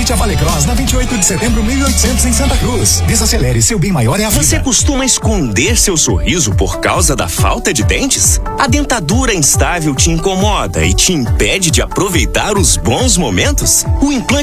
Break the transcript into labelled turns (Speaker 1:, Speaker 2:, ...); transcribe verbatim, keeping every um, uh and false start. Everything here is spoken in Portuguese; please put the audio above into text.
Speaker 1: Visite a Valecross na vinte e oito de setembro, mil e oitocentos em Santa Cruz. Desacelere, seu bem maior é a vida.
Speaker 2: Você costuma esconder seu sorriso por causa da falta de dentes? A dentadura instável te incomoda e te impede de aproveitar os bons momentos? O implante